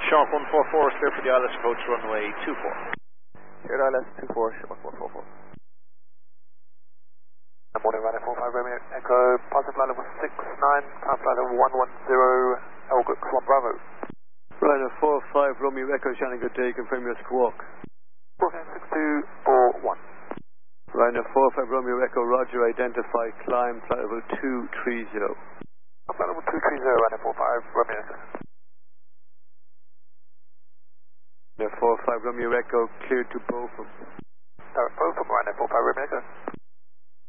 Sharp 144 is clear for the ILS approach runway 24. Cleared ILS 24, Sharp 144. Good morning, runway 45 Romeo Echo, positive line level 69, climb flight level 110, Elbrook 1 Bravo. Ryanair 45 Romeo Echo, Shannon, good day, confirm your squawk. 6241. Ryanair 45 Romeo Echo, roger, identify, climb, flight level 230. Flight level 230, Ryanair 45 Romeo Echo. Ryanair 45 Romeo Echo, cleared to Botham. Botham, Ryanair 45 Romeo Echo.